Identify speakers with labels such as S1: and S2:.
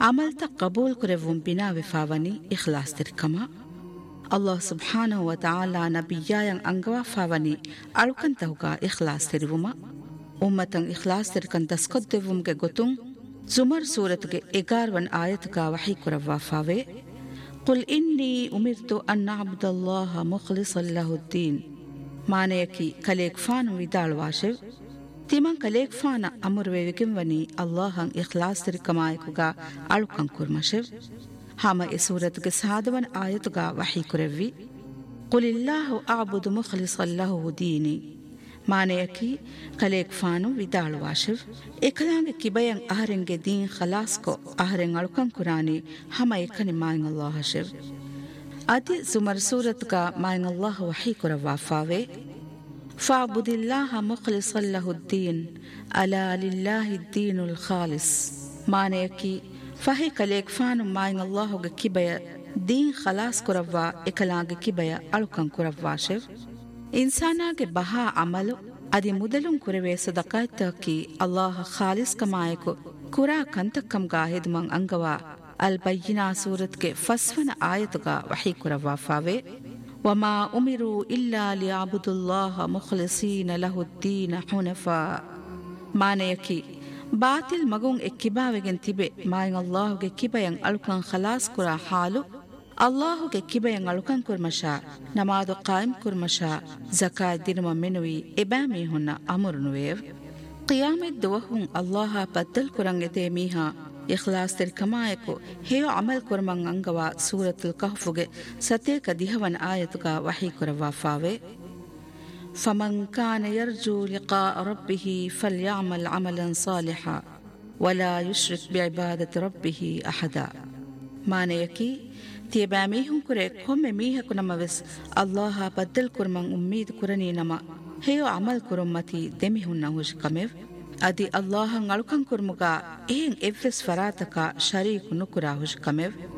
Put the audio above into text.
S1: ಅಮಲ್ತ ಕಬೂಲ್ ಕುರೆವುಂ ಬಿನಾ ವಿಫಾವನಿ ಇಖ್ಲಾಸ್ ತಿರ್ಕಮ ಅಲ್ಲಾಹ್ ಸುಬ್ಹಾನಹು ವ ತಆಲಾ ನಬಿಯಾಯಂ ಅಂಗವಾಫಾವನಿ ಅಳುಕಂತಹುಗ ಇಖ್ಲಾಸ್ ತಿರುವುಮ ಉಮ್ಮತಂ ಇಖ್ಲಾಸ್ ತಿರ್ಕಂ ದಸ್ಕೊದ್ದೆವುಂಗೆ ಗೊತ್ತುಂ ಜುಮರ್ ಸೂರತ್ಗೆ 11 ಆಯತ್ಗ ವಹಿ ಕುರವಾಫಾವೆ ಕುಲ್ ಇನ್ನಿ ಉಮಿರ್ತು ಅನ್ ಅಬ್ದುಲ್ಲಾಹ ಮುಖ್ಲಿಸನ್ ಲಹುದ್ದೀನ್ ಮಾನೆಯಕಿ ಕಲೇಕ್ ಫಾನು ವಿದಾಳ್ವಾಶೆವ್ ತಿಮಂ ಕಲೇಕ್ ಫಾನ ಅಮುರ್ವೆ ವಿಕಿಂವನಿ ಅಲ್ಲಾಹಂ ಇಖ್ಲಾಸ್ ತಿರ್ಕಮಾಯಕುಗ ಅಳುಕಂ ಕುರ್ಮಶೆವ್ ಹಾಮ ಎ ಸೂರತ್ಗೆ ಸಾದವನ್ ಆಯತುಗ ವಹಿ ಕುರೆವ್ವಿ ಕುಲಿಲ್ಲಾಹು ಅಬುದು ಮುಖ್ಲಿಸನ್ ಲಹು ದೀನಿ ಮಾನೆಯಕಿ ಕಲೇಕ್ ಫಾನು ವಿದಾಳುವಾಶೆವ್ ಎಕಲಾಂಗೆ ಕಿಬಯಂ ಅಹರೆಂಗೆ ದೀನ್ ಖಲಾಸ್ಕೊ ಅಹರೆಂ ಅಳುಕಂ ಕುರಾನಿ ಹಮ ಎಕನಿ ಮಾಯಂ ಅಲ್ಲಾಹಶೆವ್ ಅದಿ ಜುಮರ್ ಸೂರತ್ಗ ಮಾಯಂ ಅಲ್ಲಾಹ ವಹಿ ಕುರವಾಫಾವೆ ಫಾಬುದಿಲ್ಲಾಹ ಮುಖ್ಲಿಸನ್ ಲಹುದ್ದೀನ್ ಅಲಾ ಲಿಲ್ಲಾಹಿ ದೀನುಲ್ ಖಾಲಿಸ್ ಮಾನೆಯಕಿ ಫಹಿ ಕಲೇಕ್ ಫಾನು ಮಾಯಂ ಅಲ್ಲಾಹುಗೆ ಕಿಬಯ ದೀನ್ ಖಲಾಸ್ ಕುರವ್ವಾ ಎಕಲಾಂಗೆ ಕಿಬಯ ಅಳುಕಂ ಕುರವ್ವಾಶೆವ್ ಇನ್ಸಾನಾಗೆ ಬಹಾ ಅಮಲು ಅದಿ ಮುದಲುಂ ಕುರವೆ ಸದಕಾಯ್ತಕಿ ಅಲ್ಲಾಹ ಖಾಲಿಸ್ ಕಮಾಯಕು ಕುರಾ ಕಂತಕ್ಕಂಗಾ ಹೆದುಮಂ ಅಂಗವಾ ಅಲ್ ಬಯ್ಯಿನಾ ಸೂರತ್ಗೆ ಫಸ್ವನ ಆಯತುಗ ವಹಿ ಕುರವಾಫಾವೆ ವಮಾ ಉಮಿರು ಇಲ್ಲಾ ಲಿಯಅಬುದುಲ್ಲಾಹ ಮುಖ್ಲಿಸೀನ ಲಹುದ್ದೀನ ಹುನಫಾ ಮಾನೆಯಕಿ ಬಾತಿಲ್ ಮಗುಂ ಎಕ್ಕಿಬಾವೆಗೆನ್ ತಿಬೆ ಮಾಯಂ ಅಲ್ಲಾಹುಗೆ ಕಿಬಯಂ ಅಳುಕಂ ಖಲಾಸ್ ಕುರಾ ಹಾಲು ಅಲ್ಲಾಹುಗೆ ಕಿಬಯಂ ಅಳುಕಂ ಕುರ್ಮಶಾ ನಮಾದು ಕಾಯಿಂ ಕುರ್ಮಶಾ ಜಕಾತ್ ದಿನಮ ಮೆನುವಿ ಎಬಾಮಿ ಹುನ್ನ ಅಮುರುನುವೇವ್ ಕಿಯಾಮೆತ್ ದುವಹುಂ ಅಲ್ಲಾಹ ಬದ್ದಲ್ ಕುರಂ ಎತೆ ಮೀಹಾ ಇಖ್ಲಾಸ್ ತಿರ್ಕಮಾಯಕು ಹೇಯೋ ಅಮಲ್ ಕುರ್ಮಂ ಅಂಗವಾ ಸೂರತುಲ್ ಕಹ್ಫುಗೆ ಸತೇಕ ದಿಹವನ್ ಆಯತುಗ ವಹಿ ಕುರವಾಫಾವೆ فمن كان يرجو لقاء ربه فليعمل عملا صالحا ولا يشرك بعبادة ربه أحدا ಮಾನೆಯಕಿ ತಿಯಬಾ ಮೀಹುಂ ಕುರೆ ಕೊಮ್ಮೆ ಮೀಹಕು ನಮವೆಸ್ ಅಲ್ಲಾಹ ಬದ್ದಲ್ ಕುರ್ಮಂ ಉಮ್ಮೀದ್ ಕುರನಿ ನಮ ಹೇಯೋ ಅಮಲ್ ಕುರುಮ್ಮತಿ ದೆಮಿಹುನ್ನ ಹುಷ್ಕಮೆವ್ ಅದಿ ಅಲ್ಲಾಹಂ ಅಳುಕಂ ಕುರ್ಮುಗ ಏನ್ ಎವ್ವೆಸ್ ಫರಾತಕ ಶರೀಕು ನುಕುರಾ ಹುಷ್ಕಮೆವ್